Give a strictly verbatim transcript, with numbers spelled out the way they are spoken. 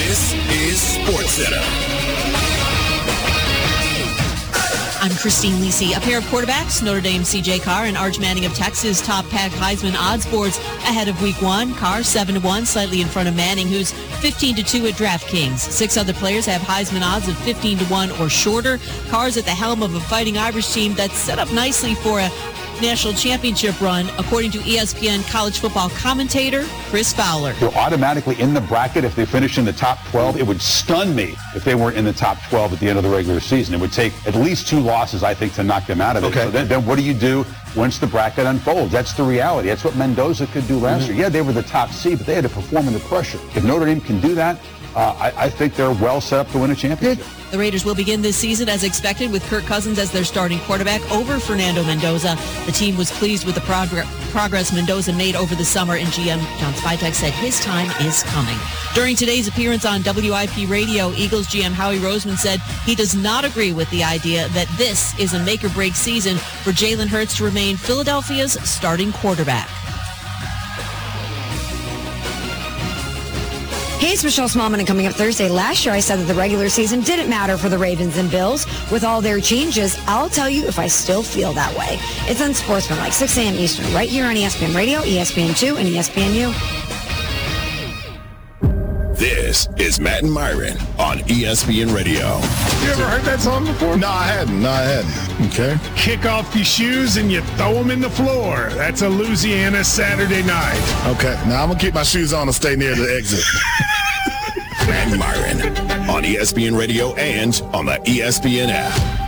This is SportsCenter. I'm Christine Lisi. A pair of quarterbacks, Notre Dame's C J Carr and Arch Manning of Texas, top-packed Heisman odds boards ahead of week one. Carr seven to one, slightly in front of Manning, who's fifteen to two at DraftKings. Six other players have Heisman odds of fifteen to one or shorter. Carr's at the helm of a Fighting Irish team that's set up nicely for a national championship run, according to E S P N college football commentator Chris Fowler. They're automatically in the bracket if they finish in the top twelve. It would stun me if they weren't in the top twelve at the end of the regular season. It would take at least two losses, I think, to knock them out of it. Okay. So then, then what do you do once the bracket unfolds? That's the reality. That's what Mendoza could do last mm-hmm. year. Yeah, they were the top seed, but they had to perform under pressure. If Notre Dame can do that, uh, I, I think they're well set up to win a championship. The Raiders will begin this season as expected with Kirk Cousins as their starting quarterback over Fernando Mendoza. The team was pleased with the progr- progress Mendoza made over the summer, and G M John Spytek said his time is coming. During today's appearance on W I P Radio, Eagles G M Howie Roseman said he does not agree with the idea that this is a make-or-break season for Jalen Hurts to remain Philadelphia's starting quarterback. Hey, it's Michelle Smallman, and coming up Thursday, last year I said that the regular season didn't matter for the Ravens and Bills. With all their changes, I'll tell you if I still feel that way. It's on Sportsman, six a.m. Eastern, right here on E S P N Radio, E S P N two, and E S P N U. This is Matt and Myron on E S P N Radio. You ever heard that song before? No, I hadn't. No, I hadn't. Okay. Kick off your shoes and you throw them in the floor. That's a Louisiana Saturday night. Okay. Now I'm going to keep my shoes on and stay near the exit. Matt and Myron on E S P N Radio and on the E S P N app.